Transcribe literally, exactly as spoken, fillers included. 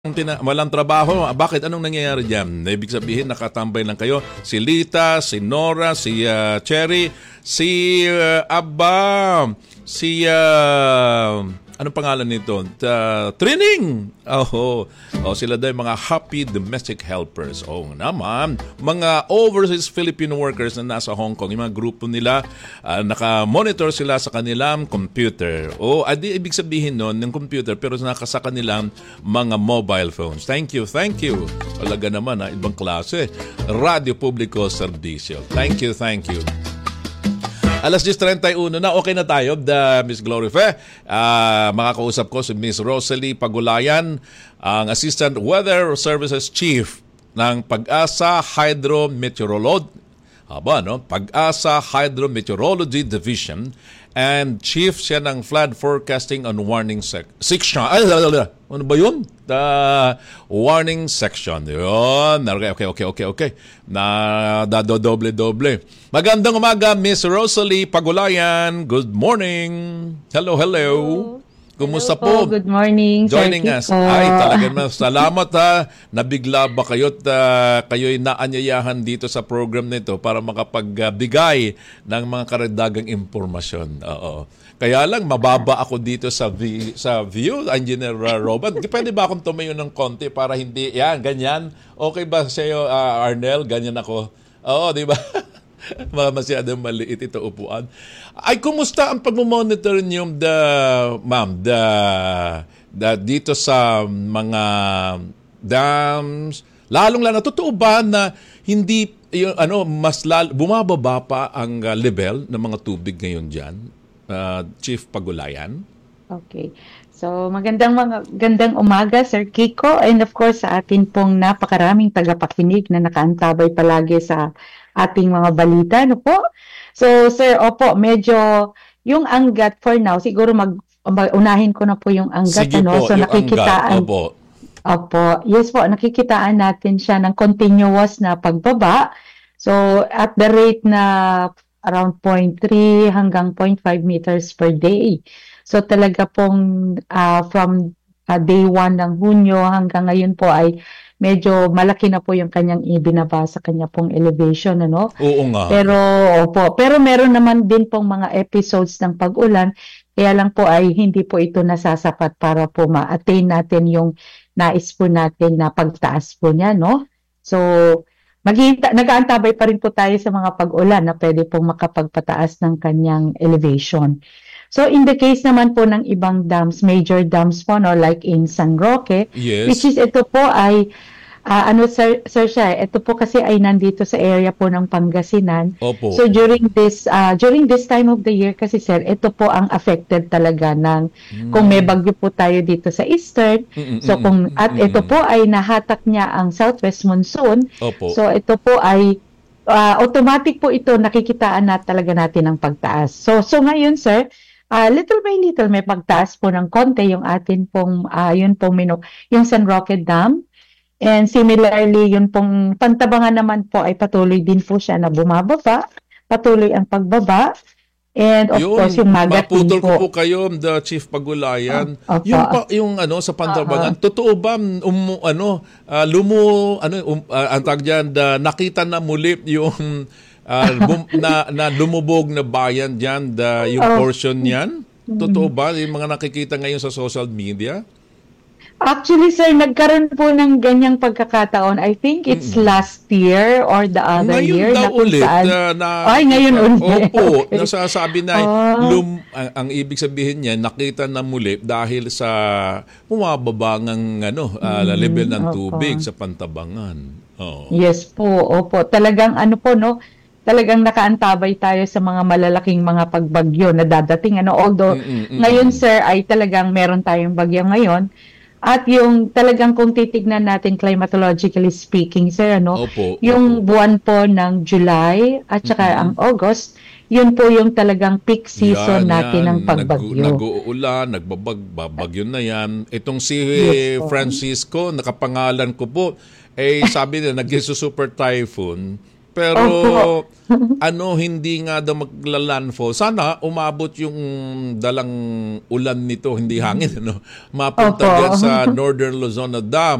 Tina, walang trabaho. Bakit? Anong nangyayari dyan? Ibig sabihin, nakatambay lang kayo. Si Lita, si Nora, si uh, Cherry, si uh, Abba, si... Uh, anong pangalan nito? Uh, Trining! Oh, oh, sila daw mga happy domestic helpers. Oh, naman. Mga overseas Filipino workers na nasa Hong Kong. Yung mga grupo nila, uh, naka-monitor sila sa kanilang computer. Oh, adi, ibig sabihin nun, ng computer, pero naka sa kanilang mga mobile phones. Thank you, thank you. Talaga naman, ha, ibang klase. Radio Publico Servicio. Thank you, thank you. Alas diyes trenta y uno na, okay na tayo, the Miss Glory Fe. Uh, makakausap ko si Miss Rosalie Pagulayan, ang Assistant Weather Services Chief ng Pag-asa Hydrometeorology, Aba, no? Pag-asa Hydrometeorology Division, and Chief siya ng Flood Forecasting and Warning sec- Section. Ay, ano ba yun? The Warning Section. Yun. Okay, okay, okay, okay, okay. Na dado-doble-doble. Magandang umaga, Miss Rosalie Pagulayan. Good morning. Hello, hello. hello. Kumusta Hello po? Good morning, Joining Sir us. Kiko. Ay, talagang salamat ha. Nabigla ba kayo at uh, kayo'y naanyayahan dito sa program nito para makapagbigay ng mga karagdagang impormasyon. Oo. Kaya lang, mababa ako dito sa v- sa view, Engineer uh, Robert. Pwede ba akong tumayo ng konti para hindi, yan, ganyan? Okay ba sa'yo, uh, Arnel? Ganyan ako. Oo, di ba? Masyadong maliit ito upuan. Ay, kumusta ang pag-monitor niyo, the, ma'am, the, the, dito sa mga dams? Lalong-lalo, totoo ba na hindi, yung, ano, mas lal, bumababa pa ang uh, level ng mga tubig ngayon dyan? Uh, Chief Pagulayan? Okay. So, magandang mga gandang umaga, Sir Kiko, and of course sa atin pong napakaraming tagapakinig na nakaantabay palagi sa ating mga balita, no po? So, sir, opo, medyo yung anggat for now, siguro mag, mag unahin ko na po yung anggat. Sige ano? po, So, yung nakikitaan, anggat. Opo. Opo, yes po, nakikitaan natin siya ng continuous na pagbaba. So, at the rate na around zero point three hanggang zero point five meters per day. So, talaga pong uh, from uh, day one ng Hunyo hanggang ngayon po ay medyo malaki na po yung kanyang ibinaba sa kanya pong elevation, ano? Oo nga. Pero, opo, pero meron naman din pong mga episodes ng pag-ulan, kaya lang po ay hindi po ito nasasapat para po ma-attain natin yung nais po natin na pagtaas po niya, no? So, maghihintay, nag-aantabay pa rin po tayo sa mga pag-ulan na pwede pong makapagpataas ng kanyang elevation. So, in the case naman po ng ibang dams, major dams po, no, like in San Roque, Yes. which is ito po ay, uh, ano, sir, sir siya, ito po kasi ay nandito sa area po ng Pangasinan. Opo. So, during this, uh, during this time of the year kasi, sir, ito po ang affected talaga ng, mm. kung may bagyo po tayo dito sa eastern, mm-mm, so kung, at mm-mm. ito po ay nahatak niya ang southwest monsoon. Opo. So, ito po ay, uh, automatic po ito, nakikitaan na talaga natin ang pagtaas. So, so ngayon, sir, Uh, little by little may pagtaas po ng konti yung atin pong uh, yun pong minu- yung San Roque Dam, and similarly yun pong Pantabangan naman po ay patuloy din po siya na bumababa, patuloy ang pagbaba, and of yun, course yung Magatin maputol po. ko po kayo, the Chief Pagulayan. Oh, yung pa, yung ano sa Pantabangan, uh-huh. Totoo ba um, ano uh, lumo ano um, uh, ang tag diyan, nakita na muli yung Uh, bum, na, na lumubog na bayan dyan, the, yung oh. portion niyan? Totoo ba? Yung mga nakikita ngayon sa social media? Actually, sir, nagkaroon po ng ganyang pagkakataon. I think it's mm-hmm. last year or the other ngayon year. Ngayon daw ulit. Saan... Uh, na, Ay, ngayon uh, ulit. Opo, okay. Nasasabi na oh. lum, ang, ang ibig sabihin niya, nakita na muli dahil sa bumababa ng ano, uh, mm, level ng opo. Tubig sa Pantabangan. Oh. Yes po, opo. Talagang ano po, no? Talagang nakaantabay tayo sa mga malalaking mga pagbagyo na dadating. Ano? Although, mm-mm, ngayon, sir, ay talagang meron tayong bagyo ngayon. At yung talagang kung titignan natin climatologically speaking, sir, ano? Opo, yung opo. buwan po ng July at saka mm-hmm. ang August, yun po yung talagang peak season yan, natin yan. Ng pagbagyo. Nag- nag-uulan, nagbabagyo na yan. Itong si yes, Francisco, nakapangalan ko po, eh sabi nila, nag-super typhoon. Pero Opo. ano, hindi nga daw magla-landfall. Sana umabot yung dalang ulan nito, hindi hangin, ano, mapunta Opo. dyan sa Northern Luzon na Dam.